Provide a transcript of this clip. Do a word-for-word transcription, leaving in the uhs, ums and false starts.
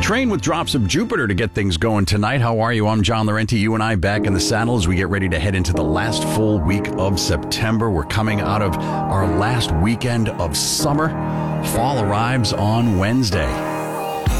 Train with drops of Jupiter to get things going tonight. How are you? I'm John Laurenti. You and I back in the saddle as we get ready to head into the last full week of September. We're coming out of our last weekend of summer. Fall arrives on Wednesday.